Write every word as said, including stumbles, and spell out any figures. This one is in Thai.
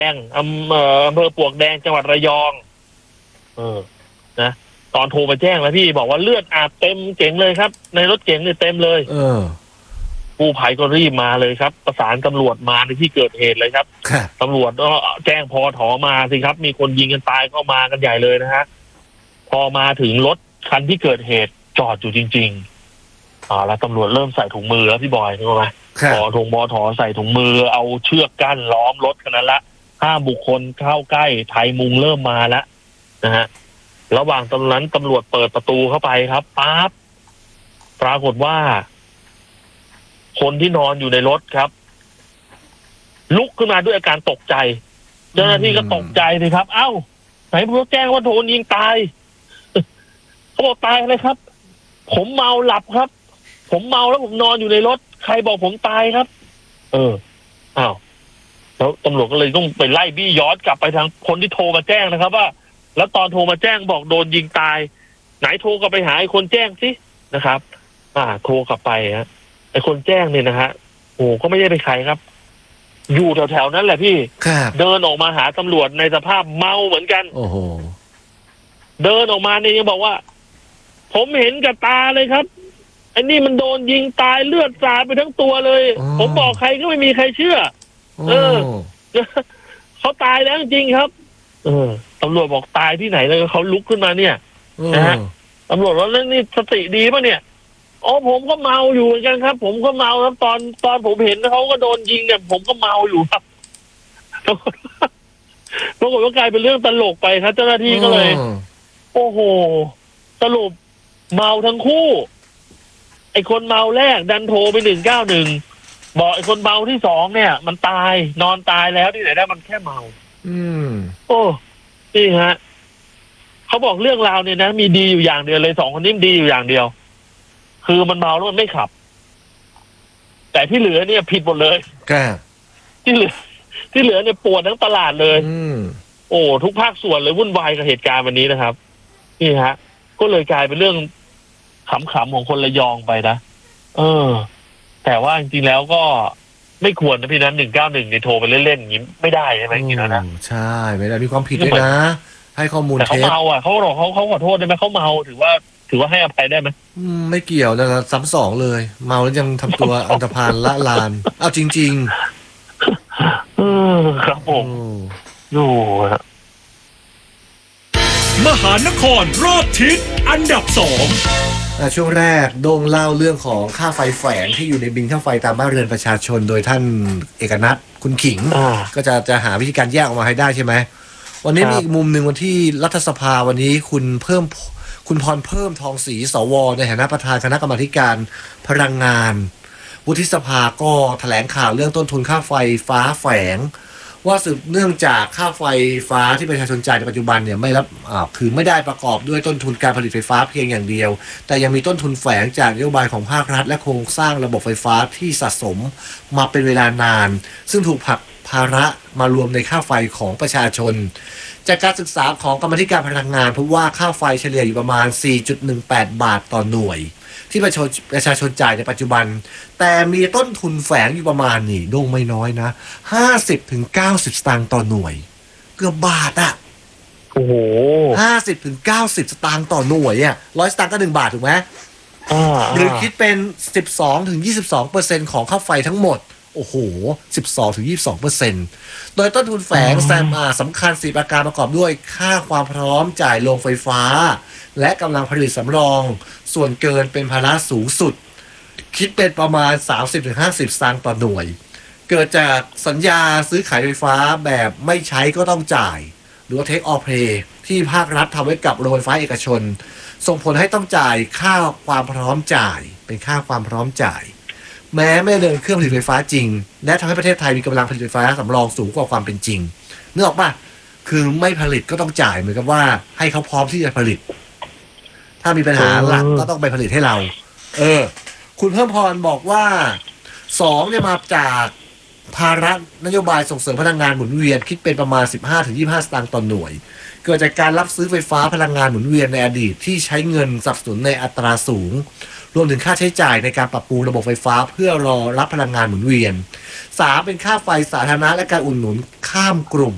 แดงอำเภออำเภอปลวกแดงจังหวัดระยองเออนะตอนโทรมาแจ้งแล้วพี่บอกว่าเลือดอาบเต็มเก๋งเลยครับ ในรถเก๋งเนี่ยเต็มเลยเออกู้ภัยก็รีบมาเลยครับประสานตำรวจมาในที่เกิดเหตุเลยครับตำรวจก็แจ้งพอถอมาสิครับมีคนยิงกันตายก็มากันใหญ่เลยนะฮะพอมาถึงรถคันที่เกิดเหตุจอดอยู่จริงๆอ่าแล้วตำรวจเริ่มใส่ถุงมือแล้วพี่บอยรู้ไหมพอถงบอถอใส่ถุงมือเอาเชือกกั้นล้อมรถกันนั้นละห้ามบุคคลเข้าใกล้ไทยมุงเริ่มมาแล้วนะฮะระหว่างตอนนั้นตำรวจเปิดประตูเข้าไปครับปั๊บปรากฏว่าคนที่นอนอยู่ในรถครับลุกขึ้นมาด้วยอาการตกใจเจ้าหน้าที่ก็ตกใจเลยครับเอ้าไหนพวกแจ้งว่าโดนยิงตายเขาบอกตายเลยครับผมเมาหลับครับผมเมาแล้วผมนอนอยู่ในรถใครบอกผมตายครับเอออ้าวแล้วตำรวจก็เลยต้องไปไล่บี้ย้อนกลับไปทางคนที่โทรมาแจ้งนะครับว่าแล้วตอนโทรมาแจ้งบอกโดนยิงตายไหนโทรกลับไปหาไอ้คนแจ้งสินะครับอ่าโทรกลับไปฮะไอ้คนแจ้งเนี่ยนะฮะโอ้ก็ไม่ได้เป็นใครครับอยู่แถวๆนั้นแหละพี่เดินออกมาหาตำรวจในสภาพเมาเหมือนกันโอ้โหเดินออกมาเนี่ยยังบอกว่าผมเห็นกับตาเลยครับไอ้นี่มันโดนยิงตายเลือดสาดไปทั้งตัวเลยผมบอกใครก็ไม่มีใครเชื่อเออเขาตายแล้วจริงครับเออตำรวจบอกตายที่ไหนแล้วเขาลุกขึ้นมาเนี่ยนะฮะตำรวจว่าเรื่องนี้สติดีป่ะเนี่ยอ๋อผมก็เมาอยู่เหมือนกันครับผมก็เมาครับตอนตอนผมเห็นเขาก็โดนยิงเนี่ยผมก็เมาอยู่ครับปรากฏว่ากลายเป็นเรื่องตลกไปครับเจ้าหน้าที่ก็เลยโอ้โหสรุปเมาทั้งคู่ไอ้คนเมาแรกดันโทรไปหนึ่งเก้าหนึ่งบอกไอ้คนเมาที่สองเนี่ยมันตายนอนตายแล้วที่ไหนได้มันแค่เมาอืมโอ้นี่ฮะเขาบอกเรื่องราวเนี่ยนะมีดีอยู่อย่างเดียวเลยสองคนนี้ดีอยู่อย่างเดียวคือมันเมาแล้วมันไม่ขับแต่ที่เหลือเนี่ยผิดหมดเลยที่เหลือที่เหลือเนี่ยปวดทั้งตลาดเลยอืมโอ้ทุกภาคส่วนเลยวุ่นวายกับเหตุการณ์วันนี้นะครับนี่ฮะก็เลยกลายเป็นเรื่องขำๆของคนระยองไปนะเออแต่ว่าจริงๆแล้วก็ไม่ควรนะพี่นั้นหนึ่งเก้าหนึ่งในโทรไปเล่นๆอย่างนี้ไม่ได้ใช่ไหมจริงๆนะใช่ไม่ได้มีความผิดด้วยนะให้ข้อมูลเท็จแต่เขาเมาอ่ะเขาบอกเขาเขาขอโทษได้ไหมเขาเมาถือว่าถือว่าให้อภัยได้ไหมไม่เกี่ยวนะครับซ้ำสองเลยเมาแล้วยังทำตัวอันธพาลละลานเอาจริงๆเออครับผมดูมหานครรอบทิศอันดับสองช่วงแรกโด่งเล่าเรื่องของค่าไฟแฝงที่อยู่ในบิลค่าไฟตามบ้านเรือนประชาชนโดยท่านเอกนัทคุณขิงก็จะจะหาวิธีการแยกออกมาให้ได้ใช่ไหมวันนี้มีอีกมุมหนึ่งวันที่รัฐสภาวันนี้คุณเพิ่มคุณพรเพิ่มทองศรีสวในฐานะประธานคณะกรรมาธิการพลังงานวุฒิสภาก็แถลงข่าวเรื่องต้นทุนค่าไฟฟ้าแฝงว่าสืบเนื่องจากค่าไฟฟ้าที่ประชาชนจ่ายในปัจจุบันเนี่ยไม่รับอ่าคือไม่ได้ประกอบด้วยต้นทุนการผลิตไฟฟ้าเพียงอย่างเดียวแต่ยังมีต้นทุนแฝงจากนโยบายของภาครัฐและโครงสร้างระบบไฟฟ้าที่สะสมมาเป็นเวลานานซึ่งถูกผลักภาระมารวมในค่าไฟของประชาชนจากการศึกษาของกรรมาธิการพลังงานพบว่าค่าไฟเฉลี่ยอยู่ประมาณ สี่จุดหนึ่งแปด บาทต่อหน่วยที่ประชาชนประชาชนจ่ายในปัจจุบันแต่มีต้นทุนแฝงอยู่ประมาณนี่โด่งไม่น้อยนะ ห้าสิบถึงเก้าสิบ สตางค์ต่อหน่วยเกือบบาทอ่ะโอ้โห ห้าสิบถึงเก้าสิบ สตางค์ต่อหน่วยอ่ะร้อยสตางค์ก็หนึ่งบาทถูกไหมหรือคิดเป็น สิบสองถึงยี่สิบสองเปอร์เซ็นต์ ของค่าไฟทั้งหมดโอ้โห สิบสองถึงยี่สิบสองเปอร์เซ็นต์ โดยต้นทุนแฝงแซมอาสำคัญสี่ประการประกอบด้วยค่าความพร้อมจ่ายโรงไฟฟ้าและกำลังผลิตสำรองส่วนเกินเป็นภาระสูงสุดคิดเป็นประมาณ สามสิบถึงห้าสิบ สตางค์ต่อหน่วยเกิดจากสัญญาซื้อขายไฟฟ้าแบบไม่ใช้ก็ต้องจ่ายหรือว่า take or pay ที่ภาครัฐทำไว้กับโรงไฟฟ้าเอกชนส่งผลให้ต้องจ่ายค่าความพร้อมจ่ายเป็นค่าความพร้อมจ่ายแม้ไม่เดินเครื่องผลิตไฟฟ้าจริงและทำให้ประเทศไทยมีกำลังผลิตไฟฟ้าสำรองสูงกว่าความเป็นจริงนึกออกป่ะคือไม่ผลิตก็ต้องจ่ายเหมือนกับว่าให้เขาพร้อมที่จะผลิตถ้ามีปัญหาหลักก็ต้องไปผลิตให้เราเออคุณเพิ่มพรบอกว่าสองเนี่ยมาจากภาระนโยบายส่งเสริมพลังงานหมุนเวียนคิดเป็นประมาณ สิบห้าถึงยี่สิบห้า สตางค์ต่อหน่วยเกิดจากการรับซื้อไฟฟ้าพลังงานหมุนเวียนในอดีตที่ใช้เงินสนับสนุนในอัตราสูงรวมถึงค่าใช้จ่ายในการปรับปรุงระบบไฟฟ้าเพื่อรอรับพลังงานหมุนเวียนสามเป็นค่าไฟสาธารณะและการอุดหนุนข้ามกลุ่ม